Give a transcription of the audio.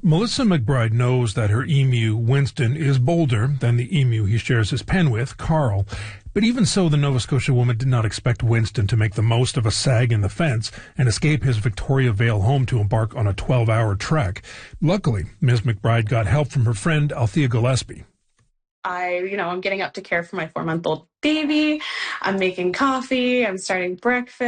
Melissa McBride knows that her emu, Winston, is bolder than the emu he shares his pen with, Carl. But even so, the Nova Scotia woman did not expect Winston to make the most of a sag in the fence and escape his Victoria Vale home to embark on a 12-hour trek. Luckily, Ms. McBride got help from her friend Althea Gillespie. I'm getting up to care for my 4-month-old baby. I'm making coffee. I'm starting breakfast.